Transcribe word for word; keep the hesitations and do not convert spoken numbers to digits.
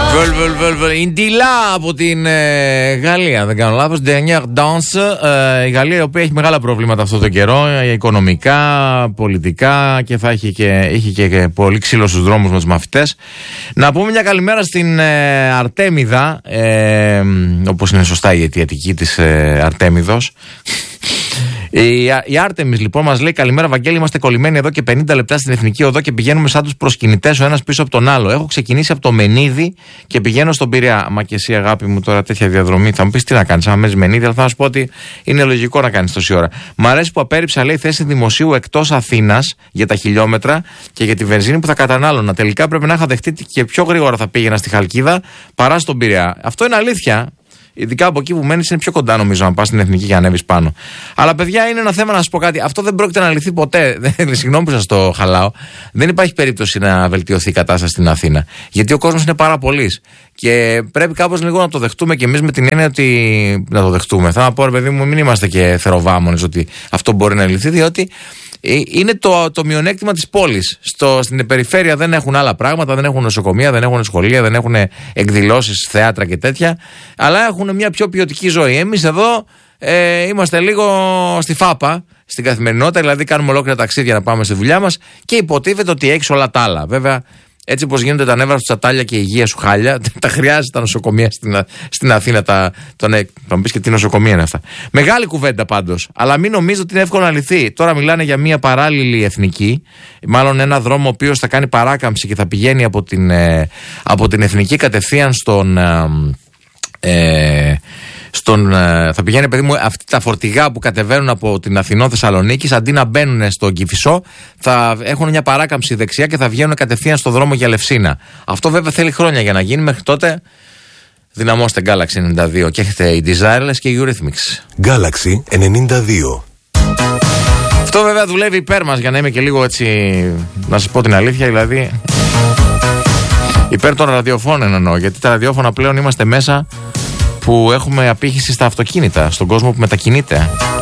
Ιντιλά από την ε, Γαλλία, δεν κάνω λάθος. Dernière Danse. Ε, η Γαλλία, η οποία έχει μεγάλα προβλήματα αυτόν τον καιρό, ε, οικονομικά, πολιτικά, και θα έχει και, έχει και, και πολύ ξύλο στους δρόμους με τους μαθητές. Να πούμε μια καλημέρα στην ε, Αρτέμιδα, ε, όπως είναι σωστά η αιτιατική της ε, Αρτέμιδος. Η, η Άρτεμις λοιπόν μας λέει: καλημέρα, Βαγγέλη. Είμαστε κολλημένοι εδώ και πενήντα λεπτά στην Εθνική Οδό και πηγαίνουμε σαν τους προσκυνητές ο ένας πίσω από τον άλλο. Έχω ξεκινήσει από το Μενίδη και πηγαίνω στον Πειραιά. Μα και εσύ, αγάπη μου, τώρα τέτοια διαδρομή. Θα μου πεις τι να κάνεις, άμα μένεις Μενίδη, αλλά θα σου πω ότι είναι λογικό να κάνεις τόση ώρα. Μ' αρέσει που απέρριψα, λέει, θέση δημοσίου εκτός Αθήνας για τα χιλιόμετρα και για τη βενζίνη που θα κατανάλωνα. Τελικά πρέπει να είχα δεχτεί και πιο γρήγορα θα πήγαινα στη Χαλκίδα παρά στον Πειραιά. Αυτό είναι αλήθεια. Ειδικά από εκεί που μένεις είναι πιο κοντά, νομίζω, να πας στην Εθνική και ανέβεις πάνω. Αλλά παιδιά, είναι ένα θέμα να σας πω κάτι. Αυτό δεν πρόκειται να λυθεί ποτέ. Συγγνώμη που σας το χαλάω. Δεν υπάρχει περίπτωση να βελτιωθεί η κατάσταση στην Αθήνα. Γιατί ο κόσμος είναι πάρα πολύς. Και πρέπει κάπως λίγο να το δεχτούμε κι εμείς, με την έννοια ότι. Να το δεχτούμε. Θα πω, ρε παιδί μου, μην είμαστε και θεροβάμονες ότι αυτό μπορεί να λυθεί, διότι είναι το, το μειονέκτημα της πόλης. Στο, στην περιφέρεια δεν έχουν άλλα πράγματα, δεν έχουν νοσοκομεία, δεν έχουν σχολεία, δεν έχουν εκδηλώσεις, θέατρα και τέτοια, αλλά έχουν μια πιο ποιοτική ζωή. Εμείς εδώ ε, είμαστε λίγο στη φάπα, στην καθημερινότητα, δηλαδή κάνουμε ολόκληρα ταξίδια να πάμε στη δουλειά μας και υποτίθεται ότι έχεις όλα τα άλλα. Βέβαια, έτσι όπως γίνονται τα νεύρα σου τσατάλια και η υγεία σου χάλια, τα χρειάζεται τα νοσοκομεία στην, στην Αθήνα. Τα, τον, θα μου πεις και τι νοσοκομεία είναι αυτά. Μεγάλη κουβέντα πάντως. Αλλά μην νομίζω ότι είναι εύκολο να λυθεί. Τώρα μιλάνε για μια παράλληλη εθνική, μάλλον ένα δρόμο ο οποίος θα κάνει παράκαμψη και θα πηγαίνει από την, ε, από την εθνική κατευθείαν στον. Ε, Στον, θα πηγαίνει, παιδί μου, αυτά τα φορτηγά που κατεβαίνουν από την Αθηνό Θεσσαλονίκη, αντί να μπαίνουν στον Κηφισό, θα έχουν μια παράκαμψη δεξιά και θα βγαίνουν κατευθείαν στο δρόμο για Λευσίνα. Αυτό βέβαια θέλει χρόνια για να γίνει. Μέχρι τότε δυναμώστε Galaxy ενενήντα δύο και έχετε η Desireless και η Eurythmics. Galaxy ενενήντα δύο. Αυτό βέβαια δουλεύει υπέρ μας, για να είμαι και λίγο έτσι, να σας πω την αλήθεια, δηλαδή υπέρ των ραδιοφώνων εννοώ, γιατί τα ραδιόφωνα πλέον είμαστε μέσα που έχουμε απήχηση στα αυτοκίνητα, στον κόσμο που μετακινείται.